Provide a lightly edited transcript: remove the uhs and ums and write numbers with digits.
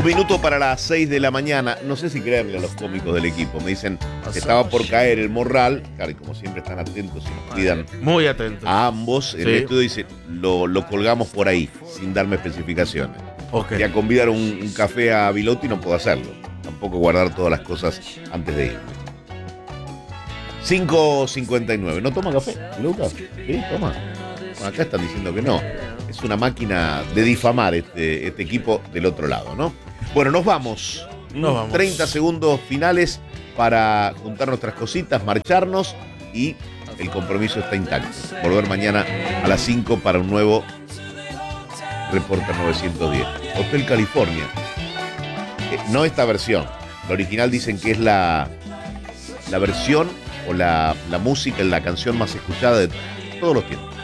minutos para las 6 de la mañana. No sé si creerle a los cómicos del equipo. Me dicen que estaba por caer el morral. Claro, y como siempre están atentos y nos cuidan Muy atento. a ambos. El Sí. estudio dice, lo colgamos por ahí, sin darme especificaciones. Ok. Quería convidar un café a Bilotti y no puedo hacerlo. Tampoco guardar todas las cosas antes de irme. 5:59. ¿No toma café, Lucas? Sí, toma. Bueno, acá están diciendo que no. Es una máquina de difamar este equipo del otro lado, ¿no? Bueno, nos vamos. Nos vamos. 30 segundos finales para juntar nuestras cositas, marcharnos y el compromiso está intacto. Volver mañana a las 5 para un nuevo Reporter 910. Hotel California. No esta versión. La original dicen que es la versión o la música, la canción más escuchada de todos los tiempos.